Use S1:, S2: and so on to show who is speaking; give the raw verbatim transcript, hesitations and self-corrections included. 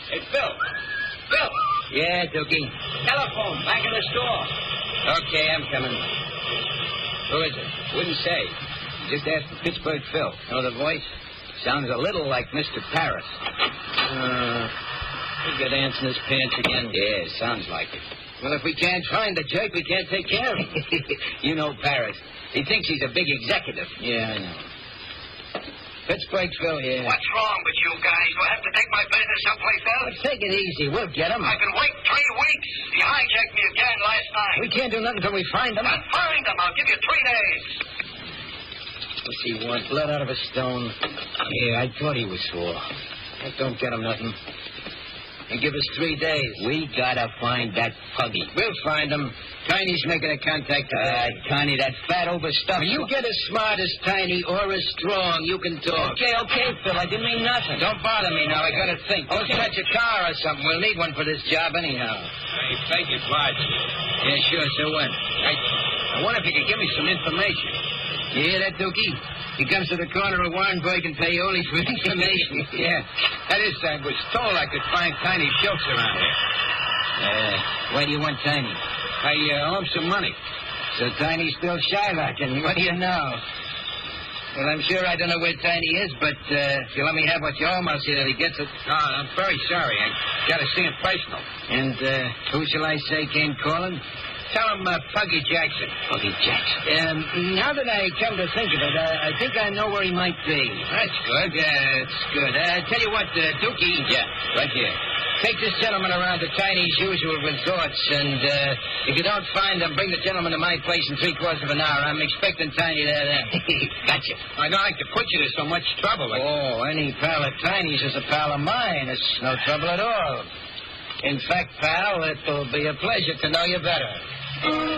S1: Hey, Phil. Phil.
S2: Yeah, Dookie.
S1: Telephone, back in the store.
S2: Okay, I'm coming. Who is it?
S1: Wouldn't say. Just asked for Pittsburgh Phil.
S2: Know the voice?
S1: Sounds a little like Mister Paris.
S2: Uh, he got ants in his pants again.
S1: Yeah, sounds like it.
S2: Well, if we can't find the jerk, we can't take care of him.
S1: You know Paris. He thinks he's a big executive.
S2: Yeah, I know. Pittsburgh Phil here.
S3: What's wrong with you guys? Do I have to take my business someplace else?
S2: Take it easy. We'll get him.
S3: I've been waiting three weeks. He hijacked me again last night.
S2: We can't do nothing until we find him.
S3: I'll find him. I'll give you three days.
S2: What's he want? Blood out of a stone?
S1: Yeah, I thought he was for.
S2: That don't get him nothing. And give us three days.
S1: We gotta find that Puggy.
S2: We'll find him. Tiny's making a contact today.
S1: Uh, Tiny, that fat overstuffed...
S2: When you get as smart as Tiny or as strong, you can talk.
S1: Okay, okay, Phil. I didn't mean nothing.
S2: Don't bother me now. I gotta think. Go
S1: Okay.
S2: catch a car or something. We'll need one for this job anyhow.
S1: I beg your pardon.
S2: Yeah, sure. So what?
S1: I, I wonder if you could give me some information.
S2: You hear that, Dookie? He comes to the corner of Warrenburg and Paoli for information.
S1: Yeah, that is, I was told I could find Tiny's jokes around here.
S2: Uh, why do you want Tiny?
S1: I uh, owe him some money.
S2: So Tiny's still shylocking. What do you know? Well, I'm sure I don't know where Tiny is, but uh, if you let me have what you owe him, I'll see that he gets it.
S1: No, I'm very sorry. I got to see him personal.
S2: And uh, who shall I say came calling?
S1: Tell him uh, Puggy Jackson.
S2: Puggy Jackson. Um, now that I come to think of it, uh, I think I know where he might be.
S1: That's good.
S2: Yeah, that's good. Uh, tell you what, uh, Dookie.
S1: Yeah, right here.
S2: Take this gentleman around to Tiny's usual resorts, and uh, if you don't find him, bring the gentleman to my place in three quarters of an hour. I'm expecting Tiny there then.
S1: Gotcha. I don't like to put you to so much trouble. Like...
S2: Oh, any pal of Tiny's is a pal of mine. It's no trouble at all. In fact, pal, it'll be a pleasure to know you better.